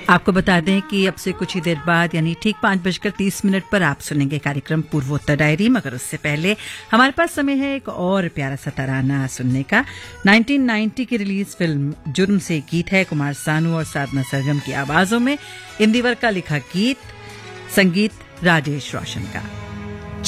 आपको बता दें कि अब से कुछ ही देर बाद यानी ठीक 5:30 पर आप सुनेंगे कार्यक्रम पूर्वोत्तर डायरी, मगर उससे पहले हमारे पास समय है एक और प्यारा सा तराना सुनने का। 1990 की रिलीज फिल्म जुर्म से गीत है कुमार सानू और साधना सरगम की आवाजों में। इंदिवर का लिखा गीत, संगीत राजेश रोशन का।